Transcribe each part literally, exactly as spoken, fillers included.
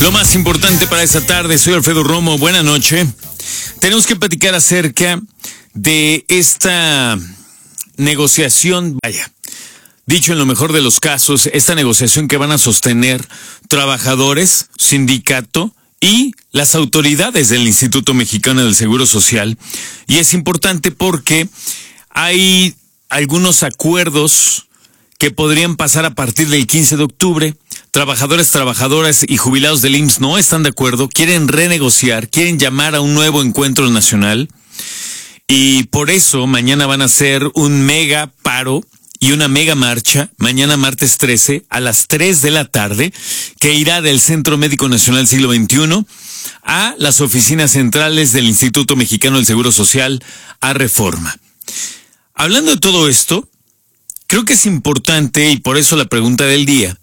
Lo más importante para esta tarde, soy Alfredo Romo, buena noche. Tenemos que platicar acerca de esta negociación, vaya, dicho en lo mejor de los casos, esta negociación que van a sostener trabajadores, sindicato y las autoridades del Instituto Mexicano del Seguro Social. Y es importante porque hay algunos acuerdos que podrían pasar a partir del quince de octubre. Trabajadores, trabajadoras y jubilados del I M S S no están de acuerdo, quieren renegociar, quieren llamar a un nuevo encuentro nacional y por eso mañana van a hacer un mega paro y una mega marcha, mañana martes trece a las tres de la tarde, que irá del Centro Médico Nacional Siglo veintiuno a las oficinas centrales del Instituto Mexicano del Seguro Social a Reforma. Hablando de todo esto, creo que es importante, y por eso la pregunta del día,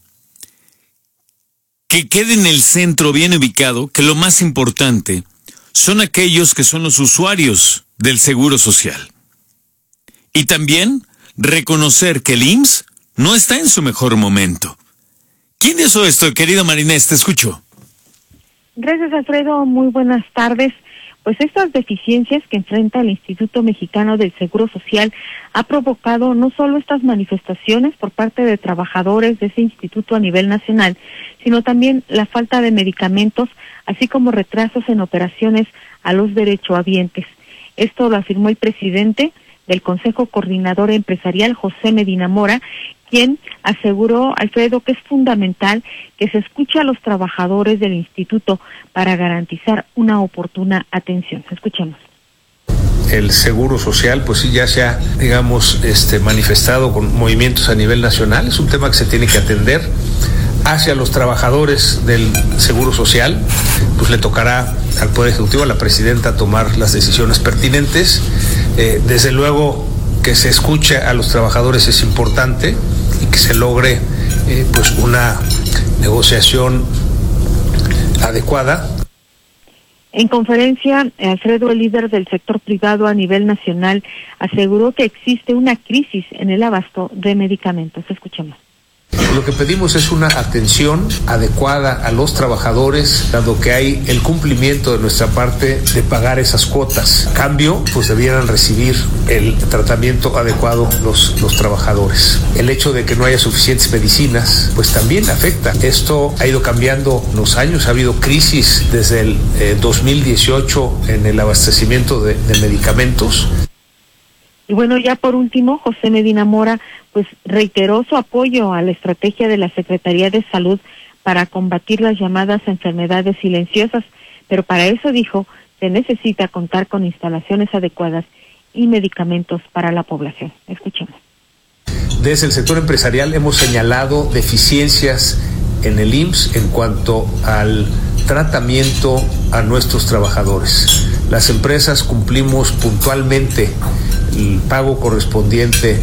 que quede en el centro bien ubicado que lo más importante son aquellos que son los usuarios del Seguro Social. Y también reconocer que el I M S S no está en su mejor momento. ¿Quién hizo esto, querido Marinés? Te escucho. Gracias, Alfredo. Muy buenas tardes. Pues estas deficiencias que enfrenta el Instituto Mexicano del Seguro Social ha provocado no solo estas manifestaciones por parte de trabajadores de ese instituto a nivel nacional, sino también la falta de medicamentos, así como retrasos en operaciones a los derechohabientes. Esto lo afirmó el presidente del Consejo Coordinador Empresarial, José Medina Mora, quien aseguró, Alfredo, que es fundamental que se escuche a los trabajadores del instituto para garantizar una oportuna atención. Escuchemos. El Seguro Social, pues sí, ya se ha, digamos, este, manifestado con movimientos a nivel nacional. Es un tema que se tiene que atender. Hacia los trabajadores del Seguro Social, pues le tocará al Poder Ejecutivo, a la presidenta, tomar las decisiones pertinentes. Eh, desde luego que se escuche a los trabajadores es importante y que se logre eh, pues una negociación adecuada. En conferencia, Alfredo, el líder del sector privado a nivel nacional, aseguró que existe una crisis en el abasto de medicamentos. Escuchemos. Lo que pedimos es una atención adecuada a los trabajadores, dado que hay el cumplimiento de nuestra parte de pagar esas cuotas. A cambio, pues debieran recibir el tratamiento adecuado los, los trabajadores. El hecho de que no haya suficientes medicinas, pues también afecta. Esto ha ido cambiando los años, ha habido crisis desde el eh, dos mil dieciocho en el abastecimiento de, de medicamentos. Y bueno, ya por último, José Medina Mora pues reiteró su apoyo a la estrategia de la Secretaría de Salud para combatir las llamadas enfermedades silenciosas, pero para eso, dijo, se necesita contar con instalaciones adecuadas y medicamentos para la población. Escuchemos. Desde el sector empresarial hemos señalado deficiencias en el I M S S en cuanto al tratamiento a nuestros trabajadores. Las empresas cumplimos puntualmente el pago correspondiente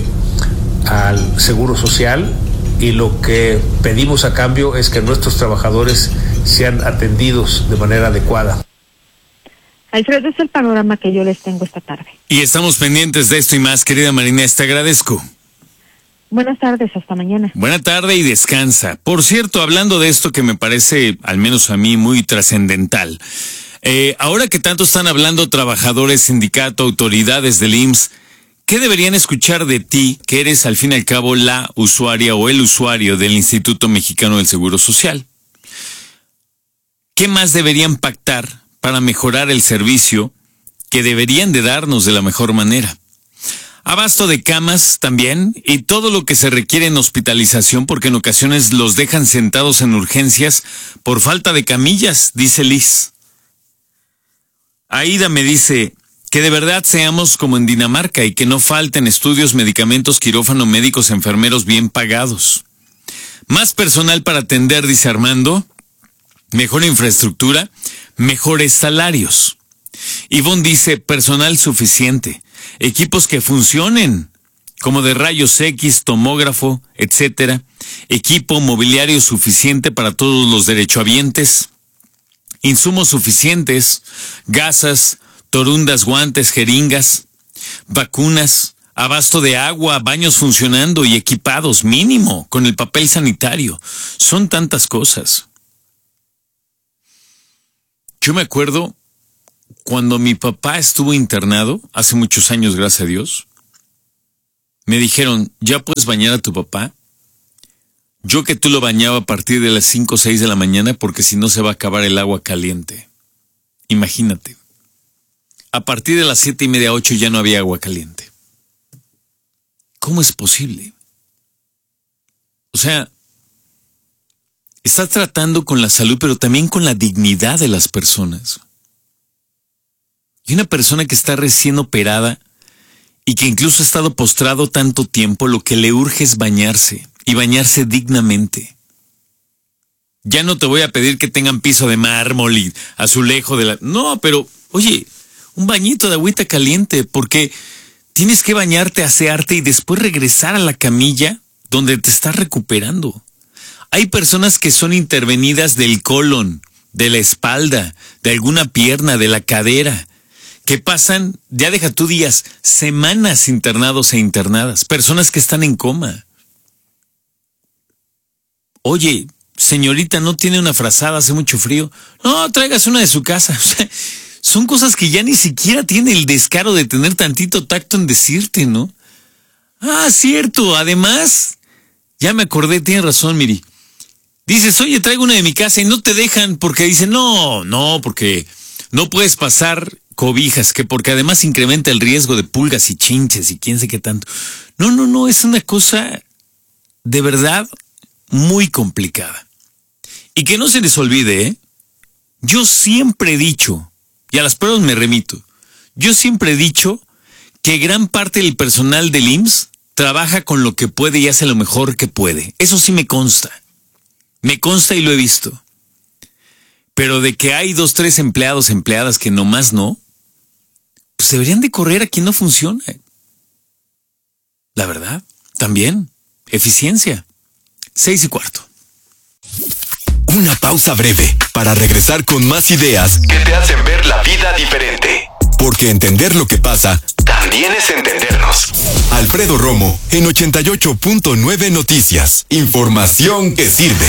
al Seguro Social y lo que pedimos a cambio es que nuestros trabajadores sean atendidos de manera adecuada. Alfredo, es el panorama que yo les tengo esta tarde. Y estamos pendientes de esto y más, querida Marinés, te agradezco. Buenas tardes, hasta mañana. Buena tarde y descansa. Por cierto, hablando de esto que me parece, al menos a mí, muy trascendental, eh, ahora que tanto están hablando trabajadores, sindicato, autoridades del I M S S, ¿qué deberían escuchar de ti, que eres al fin y al cabo la usuaria o el usuario del Instituto Mexicano del Seguro Social? ¿Qué más deberían pactar para mejorar el servicio que deberían de darnos de la mejor manera? Abasto de camas también y todo lo que se requiere en hospitalización, porque en ocasiones los dejan sentados en urgencias por falta de camillas, dice Liz. Aida me dice que de verdad seamos como en Dinamarca y que no falten estudios, medicamentos, quirófano, médicos, enfermeros bien pagados. Más personal para atender, dice Armando. Mejor infraestructura, mejores salarios. Ivonne dice personal suficiente, equipos que funcionen, como de rayos X, tomógrafo, etcétera, equipo mobiliario suficiente para todos los derechohabientes, insumos suficientes, gasas, torundas, guantes, jeringas, vacunas, abasto de agua, baños funcionando y equipados mínimo con el papel sanitario. Son tantas cosas. Yo me acuerdo cuando mi papá estuvo internado, hace muchos años, gracias a Dios, me dijeron, ¿ya puedes bañar a tu papá? Yo que tú lo bañaba a partir de las cinco o seis de la mañana porque si no se va a acabar el agua caliente. Imagínate. A partir de las siete y media, ocho ya no había agua caliente. ¿Cómo es posible? O sea, estás tratando con la salud, pero también con la dignidad de las personas. Y una persona que está recién operada y que incluso ha estado postrado tanto tiempo, lo que le urge es bañarse, y bañarse dignamente. Ya no te voy a pedir que tengan piso de mármol y azulejo de la... No, pero, oye, un bañito de agüita caliente, porque tienes que bañarte, asearte y después regresar a la camilla donde te estás recuperando. Hay personas que son intervenidas del colon, de la espalda, de alguna pierna, de la cadera, que pasan, ya deja tú días, semanas internados e internadas, personas que están en coma. Oye, señorita, ¿no tiene una frazada? Hace mucho frío. No, traigas una de su casa. O sea, son cosas que ya ni siquiera tiene el descaro de tener tantito tacto en decirte, ¿no? Ah, cierto, además, ya me acordé, tienes razón, Miri. Dices, oye, traigo una de mi casa y no te dejan porque dicen, no, no, porque no puedes pasar cobijas, que porque además incrementa el riesgo de pulgas y chinches y quién sé qué tanto. No, no, no, es una cosa de verdad muy complicada. Y que no se les olvide, ¿eh? Yo siempre he dicho, y a las pruebas me remito, yo siempre he dicho que gran parte del personal del I M S S trabaja con lo que puede y hace lo mejor que puede. Eso sí me consta. Me consta y lo he visto. Pero de que hay dos, tres empleados, empleadas que nomás no, pues deberían de correr a quien no funciona. La verdad, también, eficiencia. Seis y cuarto. Una pausa breve para regresar con más ideas que te hacen ver la vida diferente. Porque entender lo que pasa también es entendernos. Alfredo Romo en ochenta y ocho punto nueve Noticias. Información que sirve.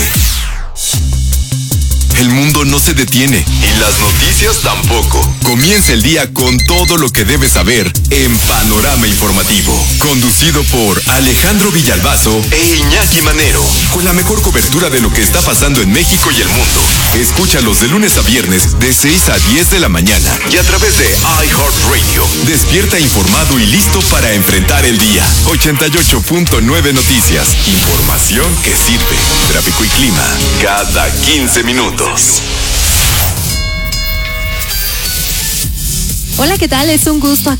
El mundo no se detiene y las noticias tampoco. Comienza el día con todo lo que debes saber en Panorama Informativo. Conducido por Alejandro Villalbazo e Iñaki Manero. Con la mejor cobertura de lo que está pasando en México y el mundo. Escúchalos de lunes a viernes de seis a diez de la mañana. Y a través de iHeartRadio. Despierta informado y listo para enfrentar el día. ochenta y ocho punto nueve Noticias. Información que sirve. Tráfico y clima cada quince minutos. Hola, ¿qué tal? Es un gusto